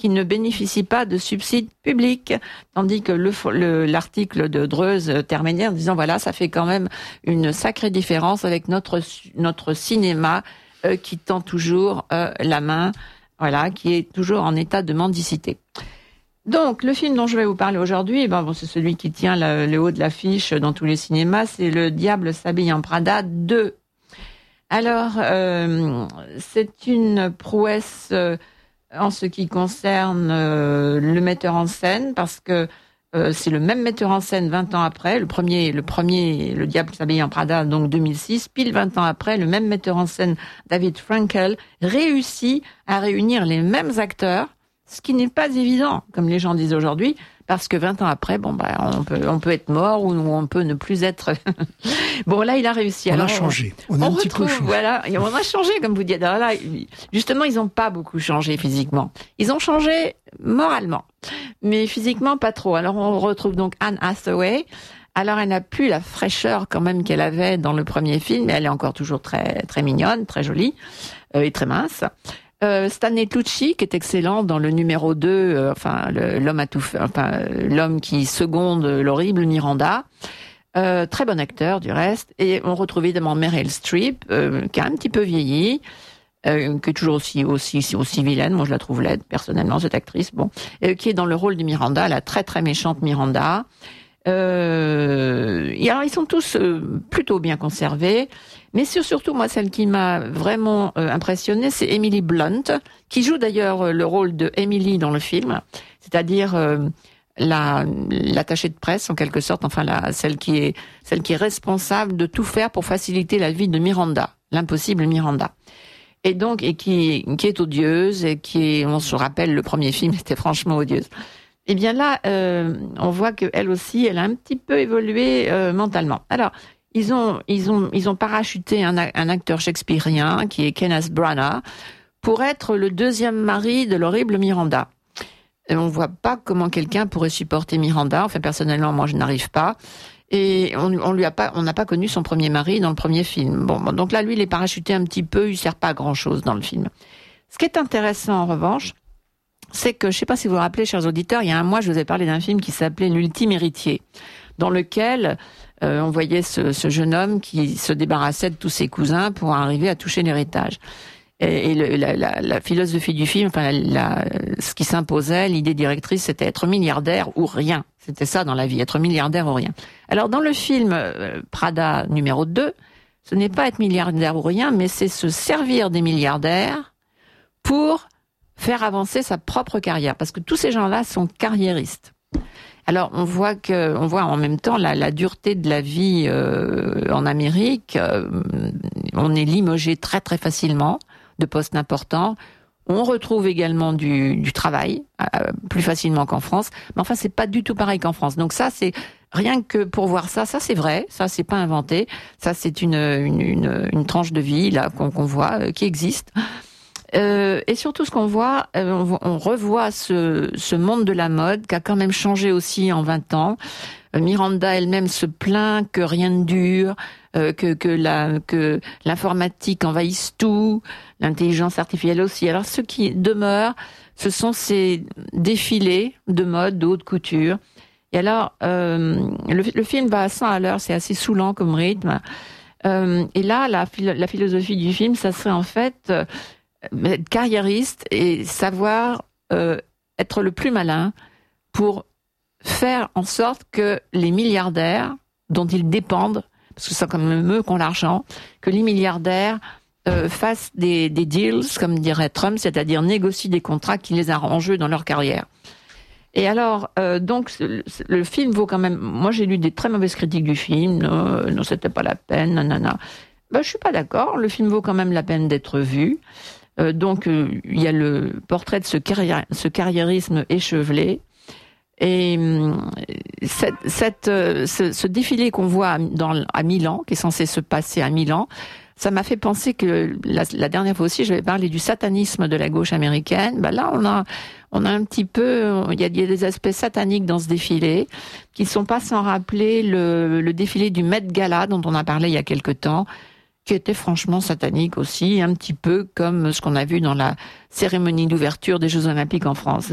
qui ne bénéficient pas de subsides publics. Tandis que l'article de Dreuze terminait en disant voilà, ça fait quand même une sacrée différence avec notre cinéma qui tend toujours la main, voilà, qui est toujours en état de mendicité. Donc, le film dont je vais vous parler aujourd'hui, c'est celui qui tient le haut de l'affiche dans tous les cinémas, c'est Le Diable s'habille en Prada 2. Alors, c'est une prouesse en ce qui concerne le metteur en scène, parce que c'est le même metteur en scène 20 ans après, le premier, Le Diable s'habille en Prada, donc 2006, pile 20 ans après, le même metteur en scène, David Frankel, réussit à réunir les mêmes acteurs, ce qui n'est pas évident, comme les gens disent aujourd'hui, parce que 20 ans après, on peut être mort ou on peut ne plus être. Bon, là, il a réussi. On a changé. On a un petit peu changé. Voilà, on a changé, comme vous dites. Alors là, justement, ils n'ont pas beaucoup changé physiquement. Ils ont changé moralement, mais physiquement, pas trop. Alors, on retrouve donc Anne Hathaway. Alors, elle n'a plus la fraîcheur quand même qu'elle avait dans le premier film, mais elle est encore toujours très, très mignonne, très jolie et très mince. Stanley Tucci, qui est excellent dans le numéro 2, l'homme qui seconde l'horrible Miranda. Très bon acteur, du reste. Et on retrouve évidemment Meryl Streep, qui a un petit peu vieilli, qui est toujours aussi vilaine. Moi, je la trouve laide, personnellement, cette actrice. Qui est dans le rôle de Miranda, la très très méchante Miranda. Alors, ils sont tous plutôt bien conservés. Mais surtout, moi, celle qui m'a vraiment impressionnée, c'est Emily Blunt, qui joue d'ailleurs le rôle de Emily dans le film, c'est-à-dire l'attachée de presse, en quelque sorte, celle qui est responsable de tout faire pour faciliter la vie de Miranda, l'impossible Miranda. Et qui est odieuse, et on se rappelle, le premier film était franchement odieuse. Eh bien là, on voit qu'elle aussi, elle a un petit peu évolué mentalement. Alors, ils ont parachuté un acteur shakespearien qui est Kenneth Branagh pour être le deuxième mari de l'horrible Miranda. Et on voit pas comment quelqu'un pourrait supporter Miranda. Enfin, personnellement, moi, je n'arrive pas. Et on n'a pas connu son premier mari dans le premier film. Donc là, lui, il est parachuté un petit peu. Il sert pas à grand chose dans le film. Ce qui est intéressant, en revanche, c'est que, je sais pas si vous vous rappelez, chers auditeurs, il y a un mois, je vous ai parlé d'un film qui s'appelait L'Ultime Héritier, dans lequel on voyait ce jeune homme qui se débarrassait de tous ses cousins pour arriver à toucher l'héritage. Et la philosophie du film, ce qui s'imposait, l'idée directrice, c'était être milliardaire ou rien. C'était ça dans la vie, être milliardaire ou rien. Alors dans le film Prada numéro 2, ce n'est pas être milliardaire ou rien, mais c'est se servir des milliardaires pour faire avancer sa propre carrière, parce que tous ces gens-là sont carriéristes. Alors on voit en même temps la dureté de la vie en Amérique. On est limogé très très facilement de postes importants. On retrouve également du travail plus facilement qu'en France, mais enfin c'est pas du tout pareil qu'en France. Donc ça, c'est rien que pour voir ça c'est vrai, ça c'est pas inventé, ça c'est une tranche de vie là qu'on voit qui existe. Et surtout, ce qu'on voit, on revoit ce monde de la mode qui a quand même changé aussi en 20 ans. Miranda elle-même se plaint que rien ne dure, que l'informatique envahisse tout, l'intelligence artificielle aussi. Alors, ce qui demeure, ce sont ces défilés de mode, de haute couture. Et alors, le film va à 100 à l'heure, c'est assez saoulant comme rythme. Et là, la philosophie du film, ça serait en fait être carriériste et savoir être le plus malin pour faire en sorte que les milliardaires dont ils dépendent, parce que c'est comme eux qui ont l'argent, que les milliardaires fassent des deals, comme dirait Trump, c'est-à-dire négocient des contrats qui les arrangent dans leur carrière. Et alors, donc, le film vaut quand même... Moi, j'ai lu des très mauvaises critiques du film. Non, c'était pas la peine, nanana. Je suis pas d'accord. Le film vaut quand même la peine d'être vu. Donc, il y a le portrait de ce carriérisme échevelé. Et ce défilé qu'on voit à Milan, qui est censé se passer à Milan, ça m'a fait penser que la dernière fois aussi, j'avais parlé du satanisme de la gauche américaine. Là, on a un petit peu, il y a des aspects sataniques dans ce défilé qui ne sont pas sans rappeler le défilé du Met Gala dont on a parlé il y a quelque temps, qui était franchement satanique aussi, un petit peu comme ce qu'on a vu dans la cérémonie d'ouverture des Jeux Olympiques en France.